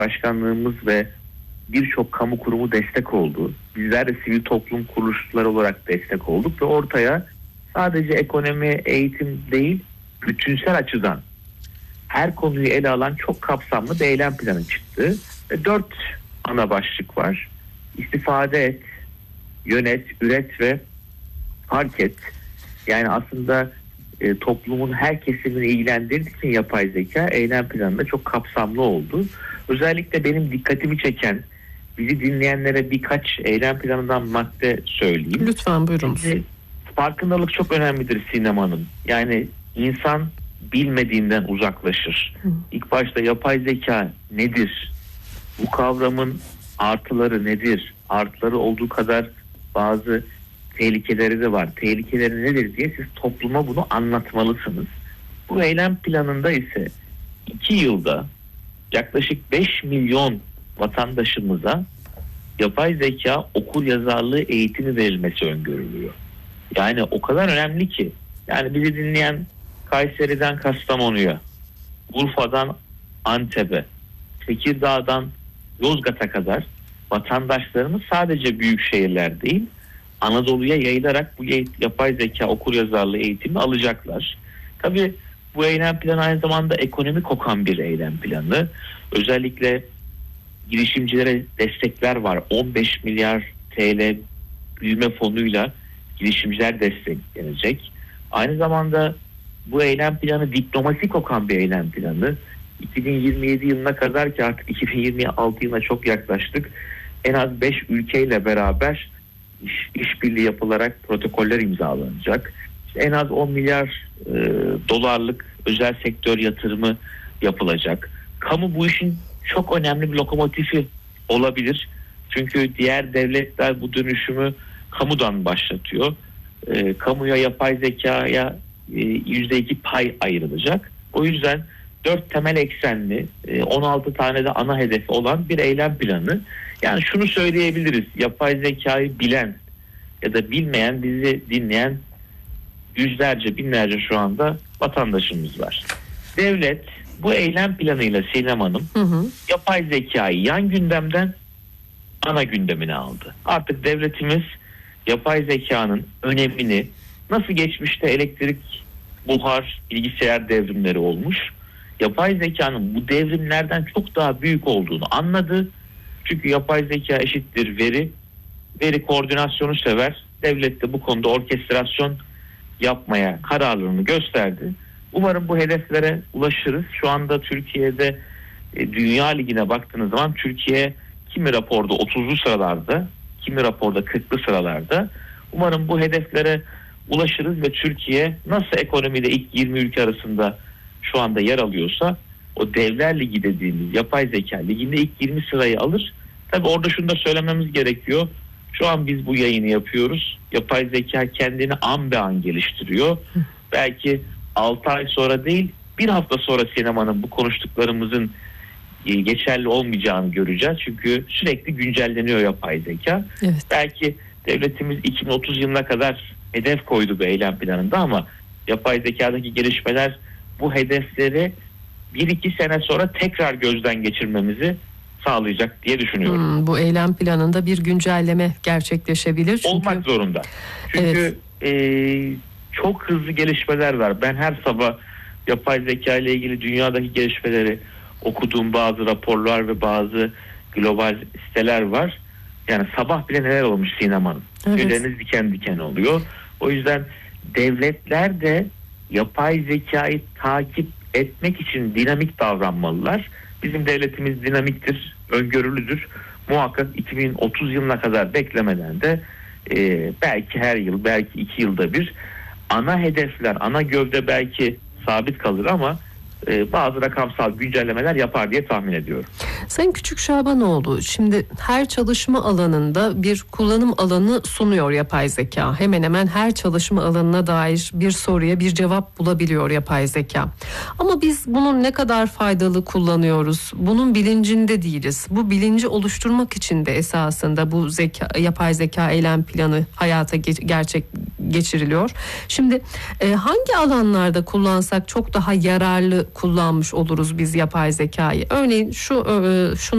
Başkanlığımız ve birçok kamu kurumu destek oldu. Bizler de sivil toplum kuruluşları olarak destek olduk ve ortaya sadece ekonomi, eğitim değil, bütünsel açıdan her konuyu ele alan çok kapsamlı bir eylem planı çıktı. Ve 4 ana başlık var. İstifade et, yönet, üret ve fark et. Yani aslında toplumun her kesimini ilgilendirdiği için yapay zeka eylem planında çok kapsamlı oldu. Özellikle benim dikkatimi çeken, bizi dinleyenlere birkaç eylem planından madde söyleyeyim. Lütfen buyurunuz. Farkındalık çok önemlidir Sinem Hanım. Yani insan bilmediğinden uzaklaşır. İlk başta yapay zeka nedir? Bu kavramın artıları nedir? Artıları olduğu kadar bazı tehlikeleri de var. Tehlikeleri nedir diye siz topluma bunu anlatmalısınız. Bu eylem planında ise 2 yılda yaklaşık 5 milyon vatandaşımıza yapay zeka okur yazarlığı eğitimi verilmesi öngörülüyor. Yani o kadar önemli ki, yani bizi dinleyen Kayseri'den Kastamonu'ya, Urfa'dan Antep'e, Tekirdağ'dan Yozgat'a kadar vatandaşlarımız sadece büyük şehirler değil, Anadolu'ya yayılarak bu yapay zeka okuryazarlığı eğitimi alacaklar. Tabii bu eylem planı aynı zamanda ekonomi kokan bir eylem planı. Özellikle girişimcilere destekler var. 15 milyar TL büyüme fonuyla girişimciler desteklenecek. Aynı zamanda bu eylem planı diplomasi kokan bir eylem planı. 2027 yılına kadar, ki artık 2026 yılına çok yaklaştık, en az 5 ülkeyle beraber işbirliği yapılarak protokoller imzalanacak. En az 10 milyar dolarlık özel sektör yatırımı yapılacak. Kamu bu işin çok önemli bir lokomotifi olabilir. Çünkü diğer devletler bu dönüşümü kamudan başlatıyor. Kamuya yapay zekaya %2 pay ayrılacak. O yüzden 4 temel eksenli, 16 tane de ana hedefi olan bir eylem planı. Yani şunu söyleyebiliriz: yapay zekayı bilen ya da bilmeyen, bizi dinleyen yüzlerce, binlerce şu anda vatandaşımız var. Devlet bu eylem planıyla Sinem Hanım yapay zekayı yan gündemden ana gündemine aldı. Artık devletimiz yapay zekanın önemini, nasıl geçmişte elektrik, buhar, bilgisayar devrimleri olmuş, yapay zekanın bu devrimlerden çok daha büyük olduğunu anladı. Çünkü yapay zeka eşittir veri. Veri koordinasyonu sever. Devlet de bu konuda orkestrasyon yapmaya kararlılığını gösterdi. Umarım bu hedeflere ulaşırız. Şu anda Türkiye'de Dünya Ligi'ne baktığınız zaman Türkiye kimi raporda 30'lu sıralarda, kimi raporda 40'lı sıralarda. Umarım bu hedeflere ulaşırız ve Türkiye nasıl ekonomide ilk 20 ülke arasında şu anda yer alıyorsa, o Devler Ligi dediğimiz yapay zeka liginde ilk 20 sırayı alır. Tabii orada şunu da söylememiz gerekiyor. Şu an biz bu yayını yapıyoruz. Yapay zeka kendini an be an geliştiriyor. Belki 6 ay sonra değil, bir hafta sonra sinemanın bu konuştuklarımızın geçerli olmayacağını göreceğiz. Çünkü sürekli güncelleniyor yapay zeka. Evet. Belki devletimiz 2030 yılına kadar hedef koydu bu eylem planında ama yapay zekadaki gelişmeler bu hedefleri 1-2 sene sonra tekrar gözden geçirmemizi sağlayacak diye düşünüyorum. Bu eylem planında bir güncelleme gerçekleşebilir. Olmak zorunda. Çünkü çok hızlı gelişmeler var. Ben her sabah yapay zeka ile ilgili dünyadaki gelişmeleri okuduğum bazı raporlar ve bazı global siteler var. Yani sabah bile neler olmuş Sinem Hanım. Tüyleriniz diken diken oluyor. O yüzden devletler de yapay zekayı takip etmek için dinamik davranmalılar. Bizim devletimiz dinamiktir, öngörülüdür. Muhakkak 2030 yılına kadar beklemeden de belki her yıl, belki 2 yılda bir ana hedefler, ana gövde belki sabit kalır ama bazı rakamsal güncellemeler yapar diye tahmin ediyorum. Sayın Küçük Şabanoğlu, şimdi her çalışma alanında bir kullanım alanı sunuyor yapay zeka. Hemen hemen her çalışma alanına dair bir soruya bir cevap bulabiliyor yapay zeka. Ama biz bunun ne kadar faydalı kullanıyoruz? Bunun bilincinde değiliz. Bu bilinci oluşturmak için de esasında bu yapay zeka eylem planı hayata geçiriliyor. Şimdi hangi alanlarda kullansak çok daha yararlı kullanmış oluruz biz yapay zekayı? Örneğin şunu